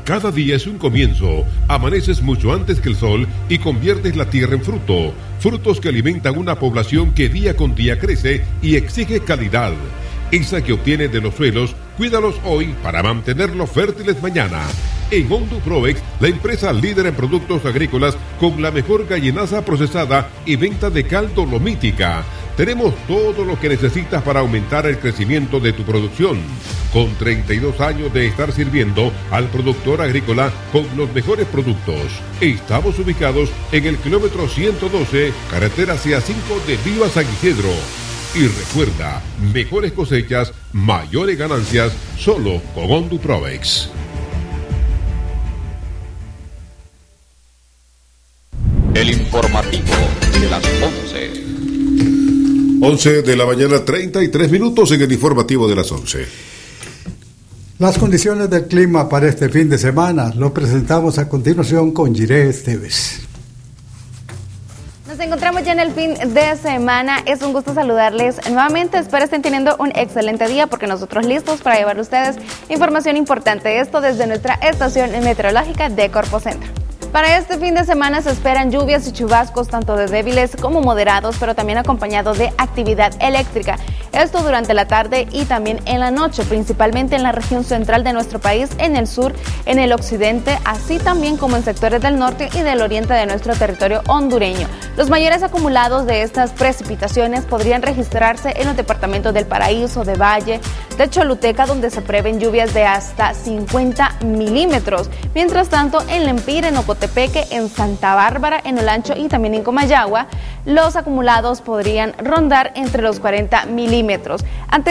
Cada día es un comienzo. Amaneces mucho antes que el sol y conviertes la tierra en fruto. Frutos que alimentan una población que día con día crece y exige calidad. Esa que obtienes de los suelos, cuídalos hoy para mantenerlos fértiles mañana. En Honduprovex, la empresa líder en productos agrícolas con la mejor gallinaza procesada y venta de caldo Lomítica. Tenemos todo lo que necesitas para aumentar el crecimiento de tu producción. Con 32 años de estar sirviendo al productor agrícola con los mejores productos. Estamos ubicados en el kilómetro 112, carretera CA5 de Viva San Isidro. Y recuerda, mejores cosechas, mayores ganancias, solo con Honduprovex. El informativo de las 11. 11 de la mañana, 33 minutos en el informativo de las 11. Las condiciones del clima para este fin de semana lo presentamos a continuación con Jiré Esteves. Nos encontramos ya en el fin de semana. Es un gusto saludarles nuevamente. Espero estén teniendo un excelente día porque nosotros listos para llevar a ustedes información importante. Esto desde nuestra estación meteorológica de Corpo Centro. Para este fin de semana se esperan lluvias y chubascos tanto de débiles como moderados, pero también acompañado de actividad eléctrica. Esto durante la tarde y también en la noche, principalmente en la región central de nuestro país, en el sur, en el occidente, así también como en sectores del norte y del oriente de nuestro territorio hondureño. Los mayores acumulados de estas precipitaciones podrían registrarse en los departamentos del Paraíso, de Valle, de Choluteca, donde se prevén lluvias de hasta 50 milímetros. Mientras tanto, en Lempira, en Ocotepeque, en Santa Bárbara, en Olancho y también en Comayagua, los acumulados podrían rondar entre los 40 milímetros.